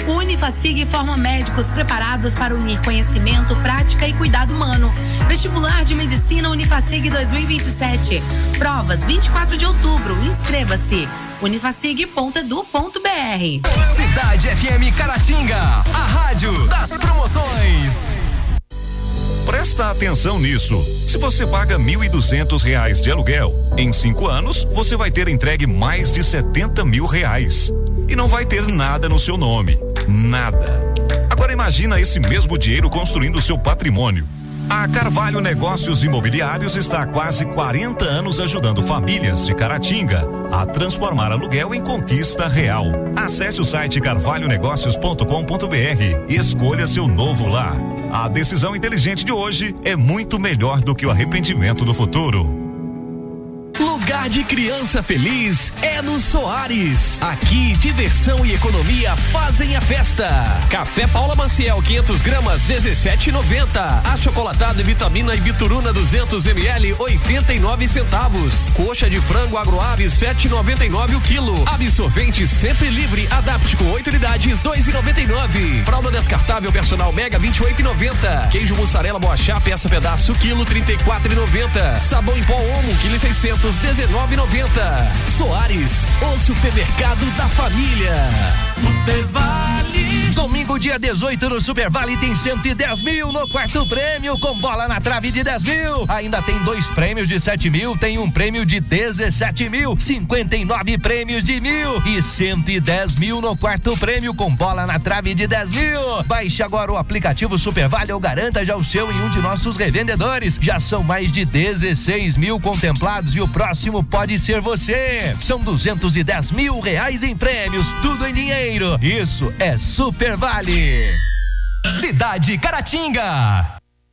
O Unifacig forma médicos preparados para unir conhecimento, prática e cuidado humano. Vestibular de Medicina Unifacig 2027. Provas 24 de outubro. Inscreva-se. unifacig.edu.br. Cidade FM Caratinga, a rádio das promoções. Presta atenção nisso. Se você paga R$1.200 de aluguel, em 5 anos você vai ter entregue mais de R$70 mil. E não vai ter nada no seu nome. Nada. Agora imagina esse mesmo dinheiro construindo o seu patrimônio. A Carvalho Negócios Imobiliários está há quase 40 anos ajudando famílias de Caratinga a transformar aluguel em conquista real. Acesse o site carvalhonegócios.com.br e escolha seu novo lar. A decisão inteligente de hoje é muito melhor do que o arrependimento do futuro. Lugar de criança feliz é no Soares. Aqui, diversão e economia fazem a festa. Café Paula Maciel, 500 gramas, 17,90. Achocolatado e vitamina e bituruna 200 ml, 89 centavos. Coxa de frango Agroave, 7,99 o quilo. Absorvente sempre livre, adapte com 8 unidades, 2,99. Fralda descartável personal Mega, 28,90. Queijo mussarela Boachá, peça pedaço, quilo, 34,90. Sabão em pó Omo, quilo 600, 19,90. Soares, o supermercado da família. Super Vale. Domingo, dia 18, no Super Vale tem 110 mil no quarto prêmio, com bola na trave de 10 mil. Ainda tem 2 prêmios de 7 mil, tem um prêmio de 17 mil, 59 prêmios de 1.000 e 110 mil no quarto prêmio, com bola na trave de 10 mil. Baixe agora o aplicativo Super Vale ou garanta já o seu em um de nossos revendedores. Já são mais de 16 mil contemplados e o próximo pode ser você. São 210 mil reais em prêmios, tudo em dinheiro. Isso é Super Vale. Cidade Caratinga.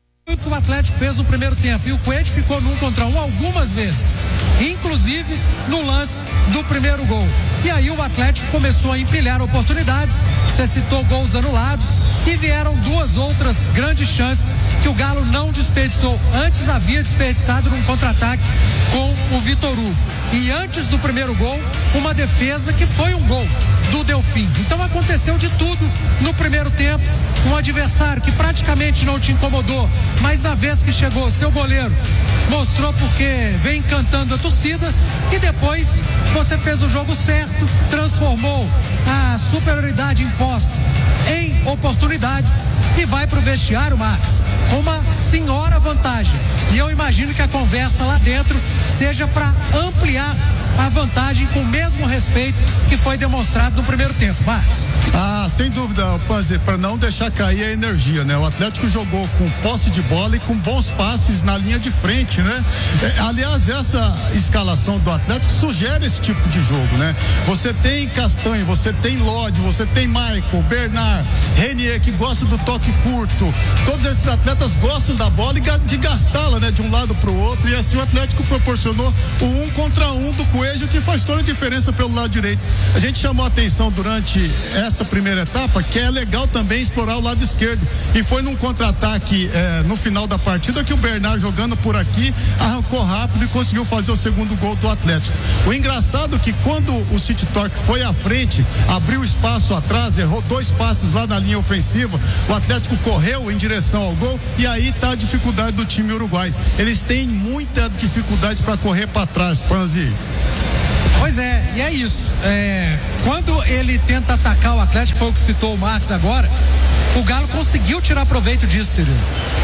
O Atlético fez no primeiro tempo e o Coelho ficou no 1 contra 1 algumas vezes, inclusive no lance do primeiro gol. E aí o Atlético começou a empilhar oportunidades, você citou gols anulados e vieram 2 outras grandes chances que o Galo não desperdiçou. Antes havia desperdiçado num contra-ataque com o Vitor Hugo. E antes do primeiro gol, uma defesa que foi um gol do Delfim. Então aconteceu de tudo no primeiro tempo. Um adversário que praticamente não te incomodou, mas na vez que chegou, seu goleiro mostrou porque vem encantando a torcida e depois você fez o jogo certo, transformou a superioridade em posse em oportunidades e vai pro vestiário, Marcos, com uma senhora vantagem. E eu imagino que a conversa lá dentro seja para ampliar a vantagem com o mesmo respeito que foi demonstrado no primeiro tempo, Marcos. Sem dúvida, Panzi, para não deixar cair a energia, né? O Atlético jogou com posse de bola e com bons passes na linha de frente, né? Aliás, essa escalação do Atlético sugere esse tipo de jogo, né? Você tem Castanho, você tem Lodi, você tem Michael, Bernard, Renier, que gosta do toque curto. Todos esses atletas gostam da bola e de gastá-la, né? De um lado para o outro, e assim o Atlético proporcionou o 1 contra 1 do Coelho, que faz toda a diferença pelo lado direito. A gente chamou a atenção durante essa primeira etapa que é legal também explorar o lado esquerdo, e foi num contra-ataque no final da partida que o Bernard, jogando por aqui, arrancou rápido e conseguiu fazer o segundo gol do Atlético. O engraçado é que quando o City Torque foi à frente, abriu espaço atrás, errou 2 passes lá na linha ofensiva, o Atlético correu em direção ao gol, e aí tá a dificuldade do time uruguai. Eles têm muita dificuldade para correr para trás, Panzi. Pois é, e é isso. Quando ele tenta atacar o Atlético, foi o que citou o Marcos agora, o Galo conseguiu tirar proveito disso, Cirilo.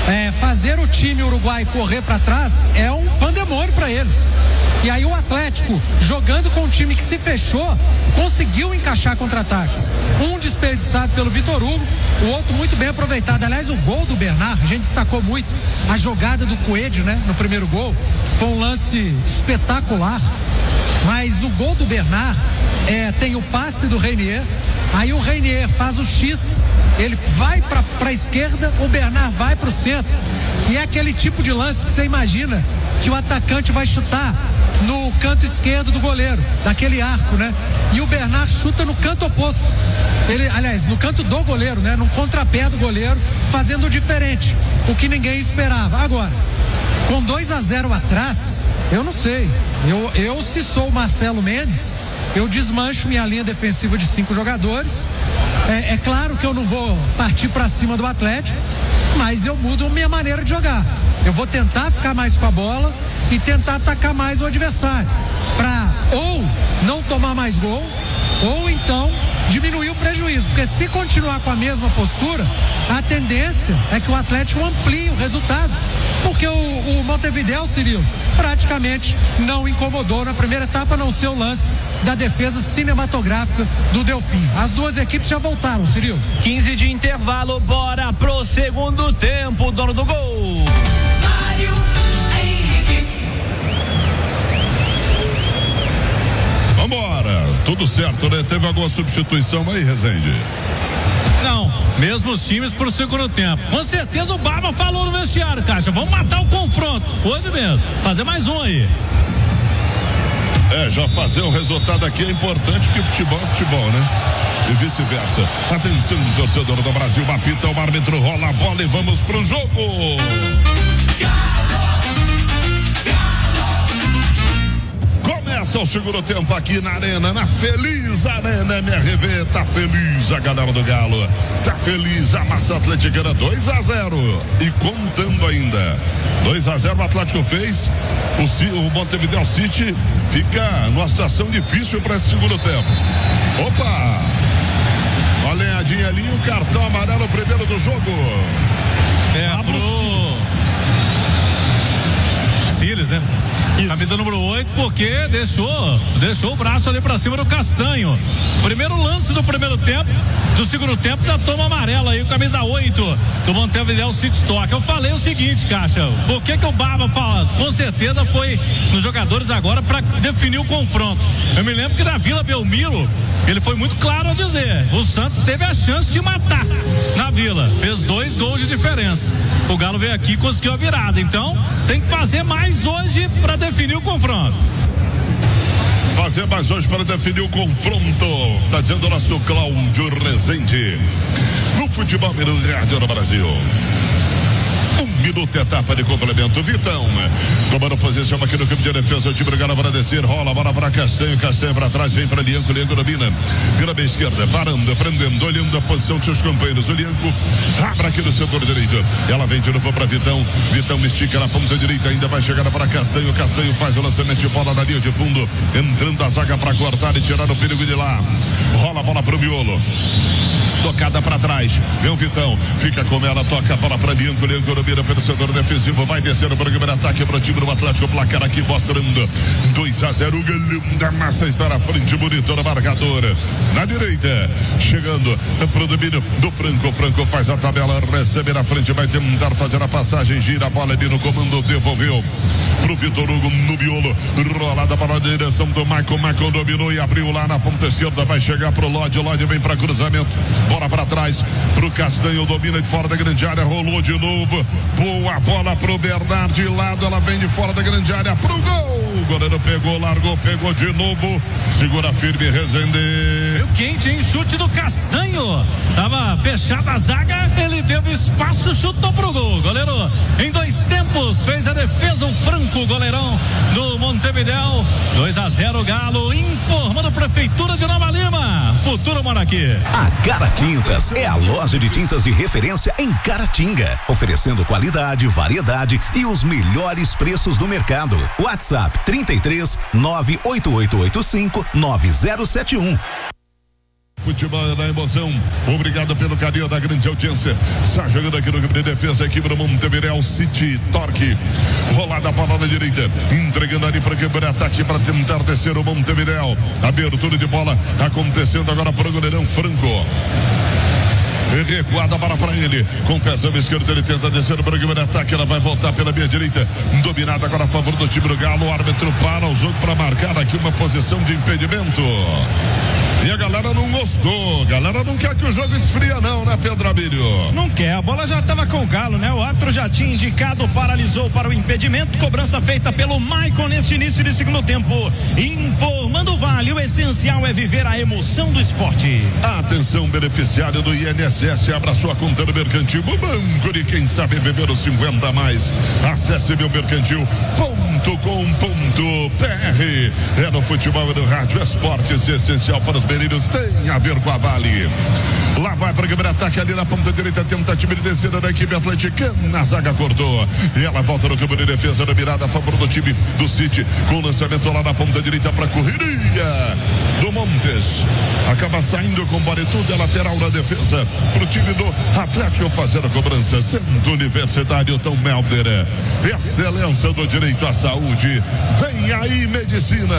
Fazer o time uruguai correr para trás é um pandemônio para eles. E aí o Atlético, jogando com um time que se fechou, conseguiu encaixar contra-ataques. Um desperdiçado pelo Vitor Hugo, o outro muito bem aproveitado. Aliás, o gol do Bernard, a gente destacou muito a jogada do Coelho, né? No primeiro gol, foi um lance espetacular. Mas o gol do Bernard tem o passe do Renier. Aí o Renier faz o X, ele vai pra esquerda, o Bernard vai pro centro. E é aquele tipo de lance que você imagina que o atacante vai chutar no canto esquerdo do goleiro, daquele arco, né? E o Bernard chuta no canto oposto. Aliás, no canto do goleiro, né? No contrapé do goleiro, fazendo diferente, o que ninguém esperava. Agora, com 2-0 atrás, eu não sei. Eu se sou o Marcelo Mendes, eu desmancho minha linha defensiva de 5 jogadores, É claro que eu não vou partir para cima do Atlético, mas eu mudo minha maneira de jogar. Eu vou tentar ficar mais com a bola e tentar atacar mais o adversário, para ou não tomar mais gol, ou então diminuir o prejuízo, porque se continuar com a mesma postura, a tendência é que o Atlético amplie o resultado, porque o Montevidéu, Cirilo, praticamente não incomodou na primeira etapa, a não ser o lance da defesa cinematográfica do Delfim. As duas equipes já voltaram, Cirilo. 15 de intervalo, bora pro segundo tempo, dono do gol. Mário Henrique. Vambora, tudo certo, né? Teve alguma substituição aí, Rezende? Não, mesmo os times pro segundo tempo. Com certeza o Barba falou no vestiário, Caixa, vamos matar o confronto, hoje mesmo, fazer mais um aí. Já fazer o resultado aqui é importante, porque futebol é futebol, né? E vice-versa. Atenção, torcedor do Brasil, apita o árbitro, rola a bola e vamos pro jogo. Começa o segundo tempo aqui na Arena, na Feliz Arena MRV. Tá feliz a galera do Galo, tá feliz a massa atleticana. 2-0 e contando ainda. 2-0 o Atlético fez. O Montevidéu City fica numa situação difícil para esse segundo tempo. Opa! Uma lenhadinha ali, o cartão amarelo primeiro do jogo. Pro Siles, né? Isso. Camisa número 8, porque deixou o braço ali pra cima do Castanho. Primeiro lance do primeiro tempo, do segundo tempo já toma amarelo aí, o camisa 8 do Montevidéu City Stock. Eu falei o seguinte, Caixa, por que o Barba fala? Com certeza foi nos jogadores agora pra definir o confronto. Eu me lembro que na Vila Belmiro, ele foi muito claro a dizer, o Santos teve a chance de matar na Vila, fez 2 gols de diferença. O Galo veio aqui e conseguiu a virada, então tem que fazer mais hoje para definir o confronto. Fazer mais hoje para definir o confronto, tá dizendo o nosso Cláudio Rezende. No futebol no rádio no Brasil. 1 minuto, etapa de complemento. Vitão, tomando posição aqui no campo de defesa. O time do Galo para descer, rola, bola para Castanho para trás, vem para Lianco domina. Vira bem esquerda, parando, prendendo, olhando a posição de seus companheiros. O Lianco abre aqui no setor direito. Ela vem de novo para Vitão. Vitão estica na ponta direita, ainda vai chegar para Castanho. Castanho faz o lançamento de bola na linha de fundo, entrando a zaga para cortar e tirar o perigo de lá. Rola a bola para o miolo. Tocada para trás, vem o Vitão, fica com ela, toca a bola para Lianco domina pelo setor defensivo, vai descendo para o primeiro ataque para o time do Atlético, placar aqui mostrando 2-0, o Galão da Massa está na frente, bonito na marcadora, na direita, chegando para o domínio do Franco. O Franco faz a tabela, recebe na frente, vai tentar fazer a passagem, gira a bola ali no comando, devolveu pro Vitor Hugo no miolo, rolada para a direção do Michael dominou e abriu lá na ponta esquerda, vai chegar pro Lodge vem para cruzamento, bola para trás pro Castanho, domina de fora da grande área, rolou de novo, boa bola pro Bernard de lado, ela vem de fora da grande área pro gol, o goleiro pegou, largou, pegou de novo, segura firme, Rezende. Meio quente, hein? Chute do Castanho, tava fechada a zaga, ele teve espaço, chutou pro gol, goleiro em 2 tempos fez a defesa, o Franco, goleirão do Montevidéu. 2-0 Galo, informando a Prefeitura de Nova Lima, futuro mora aqui. A Caratintas é a loja de tintas de referência em Caratinga, oferecendo qualidade, variedade e os melhores preços do mercado. WhatsApp 33 98885 9071. Futebol da emoção, obrigado pelo carinho da grande audiência. Está jogando aqui no campo de defesa, equipe do Montevidéu City, Torque, rolada a bola na direita, entregando ali para quebrar ataque para tentar descer o Montevidéu. Abertura de bola acontecendo agora para o goleirão Franco. Recuada a bola para ele, com o pezão esquerdo ele tenta descer o programa de ataque, ela vai voltar pela meia direita, dominada agora a favor do time do Galo, o árbitro para o jogo para marcar aqui uma posição de impedimento. E a galera não gostou, a galera não quer que o jogo esfria não, né, Pedro Abílio? Não quer, a bola já estava com o Galo, né? O árbitro já tinha indicado, paralisou para o impedimento, cobrança feita pelo Maicon neste início de segundo tempo. Informando o Vale, o essencial é viver a emoção do esporte. Atenção, beneficiário do INSS, abra sua conta no Mercantil, o banco de quem sabe viver os 50 a mais. Acesse meumercantil.com.br. É no futebol e no rádio, esportes essencial para os meninos, tem a ver com a Vale. Lá vai para o ataque ali na ponta direita, tentativa de descida da equipe atleticana. A zaga cortou. E ela volta no campo de defesa da mirada a favor do time do City. Com o lançamento lá na ponta direita para a correria do Montes. Acaba saindo com bola e tudo. É lateral na defesa para o time do Atlético fazer a cobrança. Centro Universitário Tom Melder. Excelência do direito à saúde. Vem aí, medicina.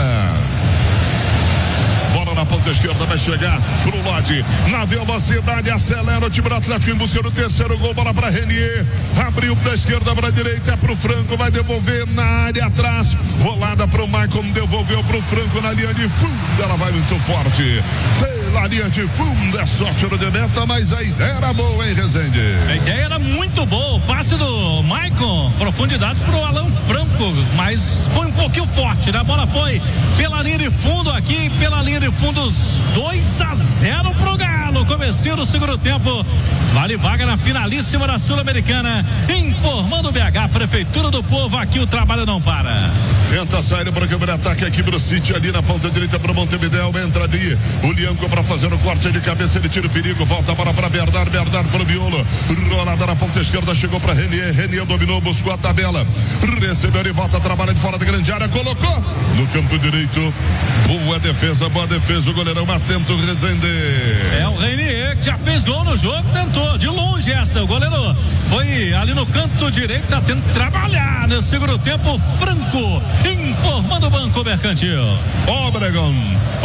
Bola na ponta esquerda, vai chegar pro Lodi. Na velocidade, acelera o time do Atlético em busca do terceiro gol. Bola para Renier. Abriu da esquerda para a direita, é pro Franco. Vai devolver na área atrás. Rolada pro Maicon, devolveu pro Franco na linha de fundo. Ela vai muito forte. Pela linha de fundo, é só tiro de meta, mas a ideia era boa, hein, Rezende? A ideia era muito boa. O passe do Maicon, profundidade pro Alan Franco, mas foi um pouquinho forte, né? A bola foi pela linha de fundo aqui, pela linha de fundos, 2-0 pro Galo. Comecinho do segundo tempo. Vale vaga na finalíssima da Sul-Americana. Informando o BH, Prefeitura do Povo, aqui o trabalho não para. Tenta sair para o câmera ataque aqui pro City, ali na ponta direita para Montevidéu. Entra ali o Lianco para fazer o corte de cabeça. Ele tira o perigo, volta a bola para Bernard pro Biolo. Rolada na ponta esquerda, chegou para Renier. Renier dominou, buscou a tabela. Recebeu e volta, trabalha de fora da grande área. Colocou no campo direito. Boa defesa, o goleirão atento, Rezende. É o Renier que já fez gol no jogo, tentou de longe essa. O goleiro foi ali no canto direito, tá tendo que trabalhar nesse segundo tempo. Franco, informando o Banco Mercantil. Obregon,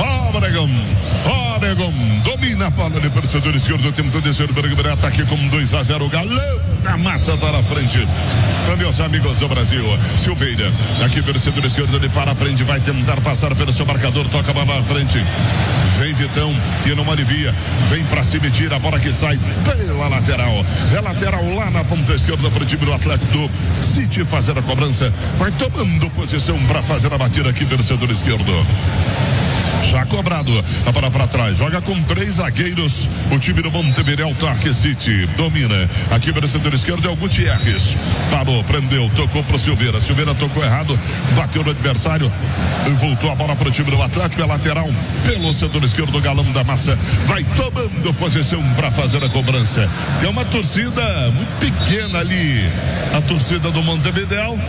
domina a bola de torcedor esquerdo, tentando descer para o ataque com 2-0. O Galão da massa tá na frente. Meus amigos do Brasil, Silveira, aqui pelo setor esquerdo, ele para, prende, vai tentar passar pelo seu marcador, toca a bola na frente. Vem Vitão, que não alivia, vem pra cima e tira a bola que sai pela lateral. É lateral lá na ponta esquerda para o time do Atlético do City fazer a cobrança. Vai tomando posição para fazer a batida aqui pelo setor esquerdo. Já cobrado, a bola para trás, joga com 3 zagueiros. O time do Montevidéu Tarque City domina. Aqui pelo setor esquerdo é o Gutierrez. Parou, prendeu, tocou pro Silveira. Silveira tocou errado, bateu no adversário e voltou a bola para o time do Atlético. É lateral pelo setor esquerdo. O Galão da Massa vai tomando posição para fazer a cobrança. Tem uma torcida muito pequena ali, a torcida do Montevidéu.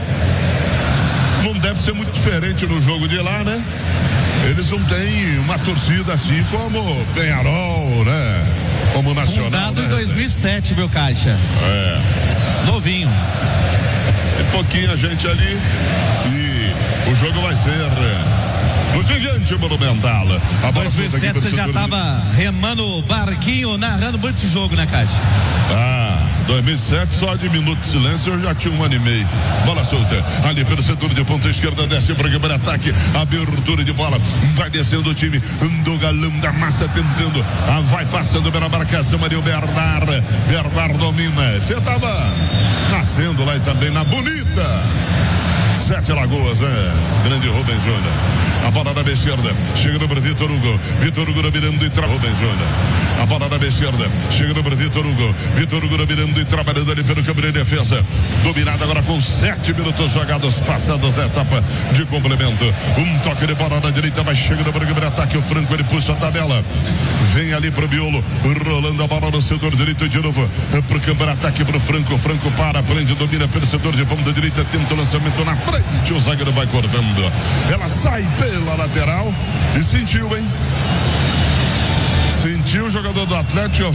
Não deve ser muito diferente no jogo de lá, né? Eles não têm uma torcida assim como Penharol, né? Como Nacional. Fundado, né? Em 2007, meu Caixa. É. Novinho. Tem pouquinha gente ali e o jogo vai ser no Gigante Monumental. A 2007 você já tava remando o barquinho, narrando muito jogo, né, Caixa? 2007, só de minuto de silêncio eu já tinha 1 ano e meio. Bola solta, ali pelo setor de ponta esquerda, desce para o ataque, abertura de bola, vai descendo o time do Galão da Massa, tentando, vai passando pela marcação ali o Bernard domina. Você tava nascendo lá e também na Bonita. 7 Lagoas, né? Grande Rubens Júnior. A bola na esquerda, chega no Vitor Hugo. Vitor Hugo mirando e trabalhando. Rubens Júnior. A bola na esquerda, chega no Vitor Hugo. Vitor Hugo mirando e trabalhando ali pelo campo de defesa. Dominado agora com 7 minutos jogados, passados da etapa de complemento. Um toque de bola na direita, vai chegando para o campo de ataque. O Franco, ele puxa a tabela. Vem ali pro Biolo, rolando a bola no setor direito de novo. Pro campo de ataque pro Franco. O Franco para, prende, domina pelo setor de ponta direita, tenta o lançamento na frente, o zagueiro vai cortando. Ela sai pela lateral e sentiu, hein? Sentiu o jogador do Atlético.